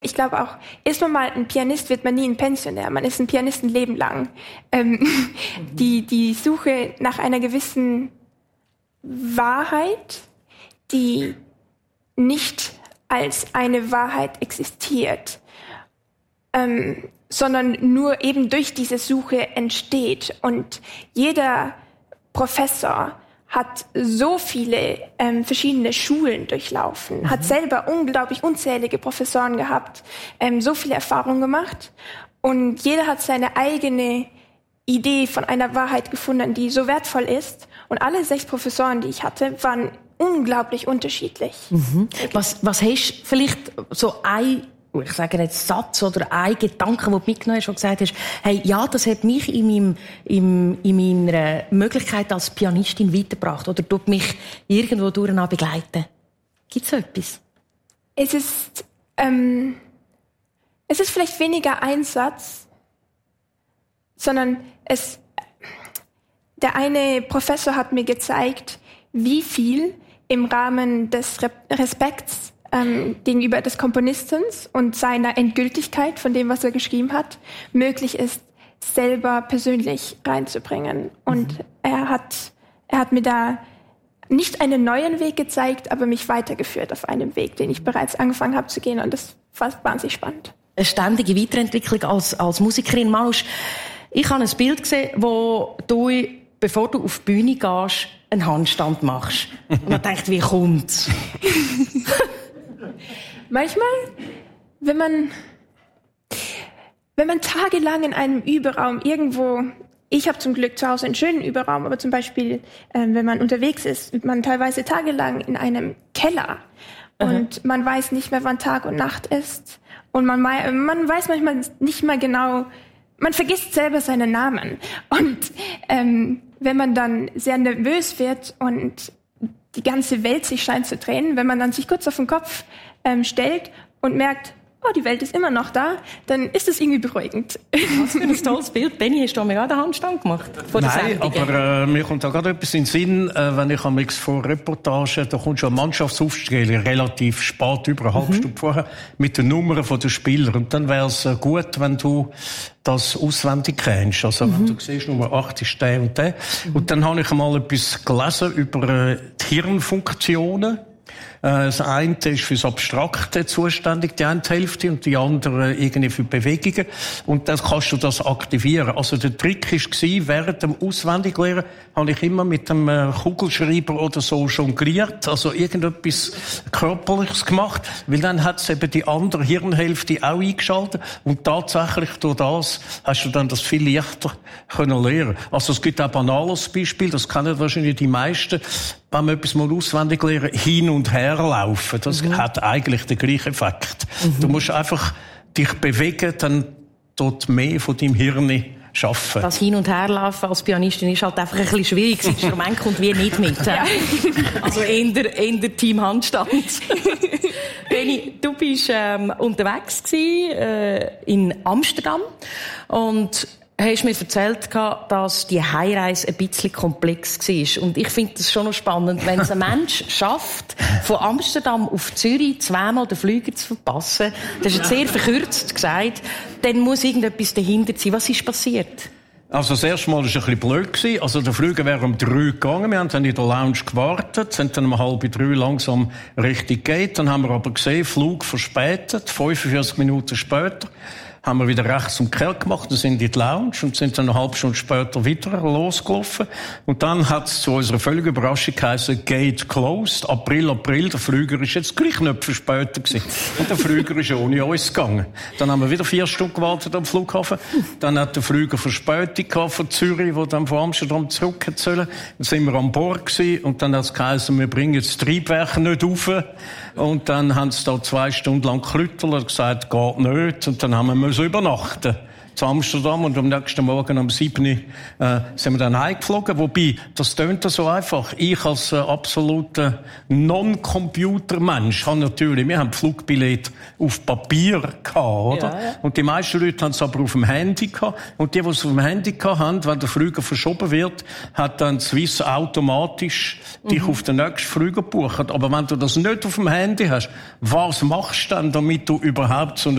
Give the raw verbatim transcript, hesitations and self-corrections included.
Ich glaube auch, ist man mal ein Pianist, wird man nie ein Pensionär. Man ist ein Pianist ein Leben lang. Ähm, mhm. die, die Suche nach einer gewissen Wahrheit, die nicht als eine Wahrheit existiert, ähm, sondern nur eben durch diese Suche entsteht. Und jeder Professor hat so viele ähm, verschiedene Schulen durchlaufen, mhm. hat selber unglaublich unzählige Professoren gehabt, ähm, so viele Erfahrungen gemacht. Und jeder hat seine eigene Idee von einer Wahrheit gefunden, die so wertvoll ist. Und alle sechs Professoren, die ich hatte, waren unglaublich unterschiedlich. Mhm. Was, was hast du vielleicht so ein, ich sage jetzt Satz oder ein Gedanke, den du mitgenommen hast, wo du gesagt hast, hey, ja, das hat mich in, meinem, in, in meiner Möglichkeit als Pianistin weitergebracht oder tut mich irgendwo durch begleiten? Gibt es so etwas? Es ist, ähm, es ist vielleicht weniger ein Satz, sondern es, der eine Professor hat mir gezeigt, wie viel im Rahmen des Respekts ähm, gegenüber des Komponisten und seiner Endgültigkeit von dem, was er geschrieben hat, möglich ist, selber persönlich reinzubringen. Und mhm. er hat, er hat mir da nicht einen neuen Weg gezeigt, aber mich weitergeführt auf einem Weg, den ich bereits angefangen habe zu gehen. Und das war wahnsinnig spannend. Eine ständige Weiterentwicklung als, als Musikerin. Manusch, ich habe ein Bild gesehen, wo du, bevor du auf die Bühne gehst, einen Handstand machst. Und man denkt, wie kommt's? Manchmal, wenn man, wenn man tagelang in einem Überraum irgendwo, ich habe zum Glück zu Hause einen schönen Überraum, aber zum Beispiel, äh, wenn man unterwegs ist, ist man teilweise tagelang in einem Keller und mhm. man weiß nicht mehr, wann Tag und Nacht ist und man, man weiß manchmal nicht mal genau, man vergisst selber seinen Namen und ähm, wenn man dann sehr nervös wird und die ganze Welt sich scheint zu drehen, wenn man dann sich kurz auf den Kopf ähm, stellt und merkt, oh, die Welt ist immer noch da, dann ist es irgendwie beruhigend. Was für ein tolles Bild. Benni, hast du mir gerade einen Handstand gemacht? Vor Nein, der aber äh, mir kommt da gerade etwas in den Sinn, äh, wenn ich am vor Reportagen, da kommt schon eine Mannschaftsaufstellung relativ spät, über eine halbe mhm. Stunde vorher, mit den Nummern der Spieler. Und dann wäre es äh, gut, wenn du das auswendig kennst. Also mhm. wenn du siehst, Nummer acht ist der und der. Mhm. Und dann habe ich einmal etwas gelesen über äh, die Hirnfunktionen. Das eine ist fürs Abstrakte zuständig, die eine Hälfte, und die andere irgendwie für Bewegungen. Und dann kannst du das aktivieren. Also der Trick war, während dem Auswendiglernen habe ich immer mit dem Kugelschreiber oder so jongliert, also irgendetwas Körperliches gemacht, weil dann hat es eben die andere Hirnhälfte auch eingeschaltet und tatsächlich durch das hast du dann das viel leichter können lernen. Also es gibt auch ein banales Beispiel, das kennen wahrscheinlich die meisten, wenn man etwas mal auswendig lernen, hin und her laufen. Das mhm. hat eigentlich den gleichen Effekt. Mhm. Du musst einfach dich bewegen, dann dort mehr von deinem Hirn schaffen. Das Hin- und Herlaufen als Pianistin ist halt einfach ein bisschen schwierig. Das Instrument kommt wie nicht mit. Ja. Also eher, eher Team Handstand. Benni, du bist ähm, unterwegs gewesen, äh, in Amsterdam und hast mir erzählt, dass die Heimreise ein bisschen komplex war. Und ich finde das schon noch spannend, wenn es ein Mensch schafft, von Amsterdam auf Zürich zweimal den Flüger zu verpassen, das ist jetzt sehr verkürzt gesagt, dann muss irgendetwas dahinter sein. Was ist passiert? Also das erste Mal war es ein bisschen blöd. Also der Flüger wäre um drei gegangen. Wir haben dann in der Lounge gewartet, sind dann um halb drei langsam Richtung Gate. Dann haben wir aber gesehen, Flug verspätet, fünfundvierzig Minuten später. Haben wir wieder rechts um die Kerl gemacht, dann sind in die Lounge und sind dann eine halbe Stunde später wieder losgelaufen. Und dann hat es zu unserer völligen Überraschung geheißen, Gate closed, April, April, der Flüger ist jetzt gleich nicht verspätet gewesen. Und der Flüger ist ohne uns gegangen. Dann haben wir wieder vier Stunden gewartet am Flughafen. Dann hat der Flüger Verspätung gehabt von Zürich, wo dann von Amsterdam zurück hätte sollen. Dann sind wir an Bord gewesen und dann hat es geheißen, wir bringen das Triebwerk nicht rauf. Und dann haben sie da zwei Stunden lang geklüttert und gesagt, geht nicht. Und dann haben wir müssen übernachten zu Amsterdam und am nächsten Morgen um sieben Uhr äh, sind wir dann heimgeflogen. Wobei, das tönt so einfach. Ich als äh, absoluter Non-Computer-Mensch habe natürlich, wir haben Flugbillett auf Papier gehabt, oder? Ja, ja. Und die meisten Leute haben es aber auf dem Handy gehabt. Und die, die es auf dem Handy gehabt haben, wenn der Flüger verschoben wird, hat dann Swiss automatisch dich mhm. auf den nächsten Flüger gebucht. Aber wenn du das nicht auf dem Handy hast, was machst du dann, damit du überhaupt so